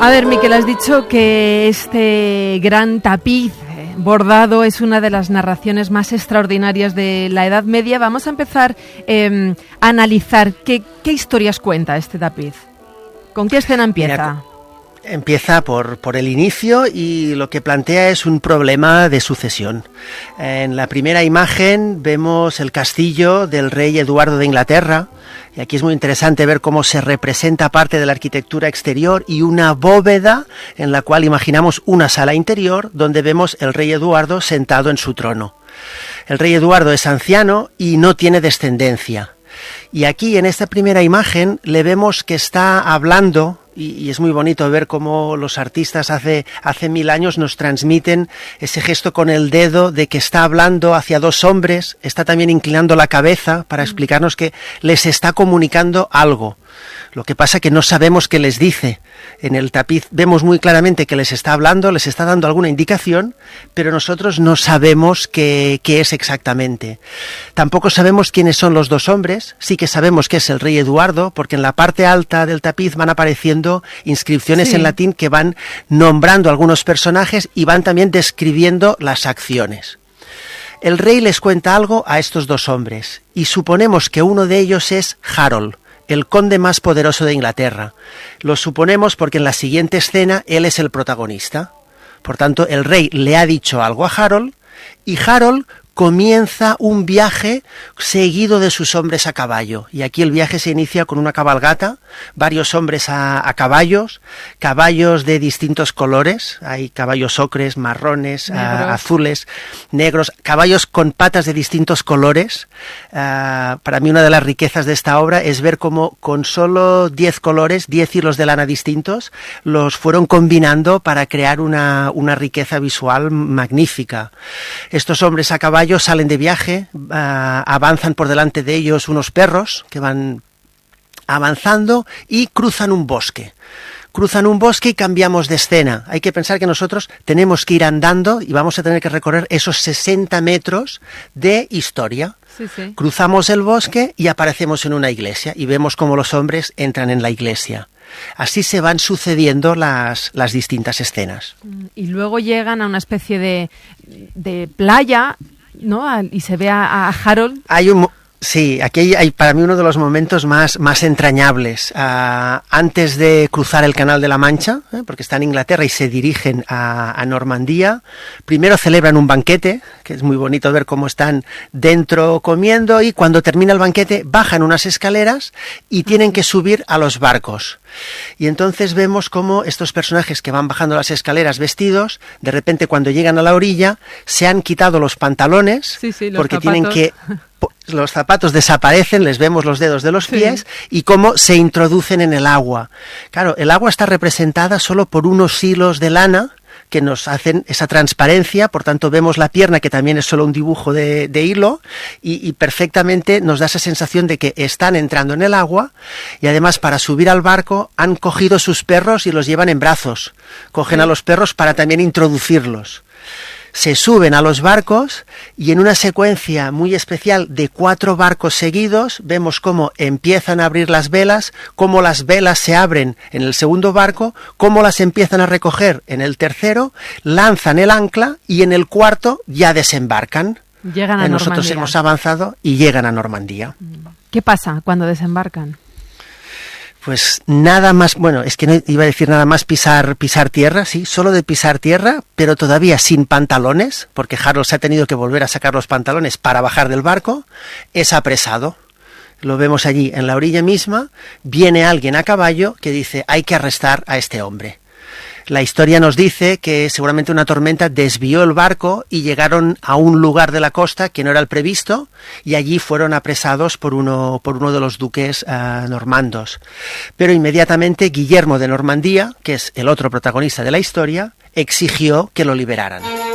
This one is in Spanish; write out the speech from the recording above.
A ver, Miquel, has dicho que este gran tapiz bordado es una de las narraciones más extraordinarias de la Edad Media. Vamos a empezar a analizar qué historias cuenta este tapiz. ¿Con qué escena empieza? Mira, empieza por el inicio y lo que plantea es un problema de sucesión. En la primera imagen vemos el castillo del rey Eduardo de Inglaterra, y aquí es muy interesante ver cómo se representa parte de la arquitectura exterior y una bóveda en la cual imaginamos una sala interior donde vemos el rey Eduardo sentado en su trono. El rey Eduardo es anciano y no tiene descendencia. Y aquí en esta primera imagen le vemos que está hablando, y es muy bonito ver cómo los artistas hace 1000 años nos transmiten ese gesto con el dedo de que está hablando hacia dos hombres, está también inclinando la cabeza para explicarnos que les está comunicando algo. Lo que pasa que no sabemos qué les dice. En el tapiz vemos muy claramente que les está hablando, les está dando alguna indicación, pero nosotros no sabemos qué es exactamente. Tampoco sabemos quiénes son los dos hombres, sí que sabemos que es el rey Eduardo, porque en la parte alta del tapiz van apareciendo inscripciones en latín que van nombrando algunos personajes y van también describiendo las acciones. El rey les cuenta algo a estos dos hombres, y suponemos que uno de ellos es Harold, el conde más poderoso de Inglaterra. Lo suponemos porque en la siguiente escena él es el protagonista. Por tanto, el rey le ha dicho algo a Harold y Harold comienza un viaje seguido de sus hombres a caballo. Y aquí el viaje se inicia con una cabalgata, varios hombres a caballos de distintos colores. Hay caballos ocres, marrones, azules, negros, caballos con patas de distintos colores. Para mí una de las riquezas de esta obra es ver cómo con solo 10 colores, 10 hilos de lana distintos, los fueron combinando para crear una riqueza visual magnífica. Estos hombres a caballo salen de viaje, avanzan por delante de ellos unos perros que van avanzando y cruzan un bosque. Cruzan un bosque y cambiamos de escena. Hay que pensar que nosotros tenemos que ir andando y vamos a tener que recorrer esos 60 metros de historia. Sí. Cruzamos el bosque y aparecemos en una iglesia y vemos cómo los hombres entran en la iglesia. Así se van sucediendo las distintas escenas. Y luego llegan a una especie de playa, ¿no? Y se ve a Harold. Sí, aquí hay para mí uno de los momentos más entrañables. Antes de cruzar el Canal de la Mancha, porque está en Inglaterra y se dirigen a Normandía, primero celebran un banquete, que es muy bonito ver cómo están dentro comiendo, y cuando termina el banquete bajan unas escaleras y tienen que subir a los barcos. Y entonces vemos cómo estos personajes que van bajando las escaleras vestidos, de repente cuando llegan a la orilla, se han quitado los pantalones, porque tienen que... Los zapatos desaparecen, les vemos los dedos de los pies y cómo se introducen en el agua. Claro, el agua está representada solo por unos hilos de lana que nos hacen esa transparencia, por tanto vemos la pierna, que también es solo un dibujo de hilo, y perfectamente nos da esa sensación de que están entrando en el agua, y además para subir al barco han cogido sus perros y los llevan en brazos. Cogen a los perros para también introducirlos. Se suben a los barcos y en una secuencia muy especial de 4 barcos seguidos vemos cómo empiezan a abrir las velas, cómo las velas se abren en el segundo barco, cómo las empiezan a recoger en el tercero, lanzan el ancla y en el cuarto ya desembarcan. Llegan a Normandía. Nosotros hemos avanzado y llegan a Normandía. ¿Qué pasa cuando desembarcan? Pues nada más, bueno, es que no iba a decir nada más pisar tierra, sí, solo de pisar tierra, pero todavía sin pantalones, porque Harold se ha tenido que volver a sacar los pantalones para bajar del barco, es apresado. Lo vemos allí en la orilla misma, viene alguien a caballo que dice, hay que arrestar a este hombre. La historia nos dice que seguramente una tormenta desvió el barco y llegaron a un lugar de la costa que no era el previsto, y allí fueron apresados por uno de los duques normandos. Pero inmediatamente Guillermo de Normandía, que es el otro protagonista de la historia, exigió que lo liberaran.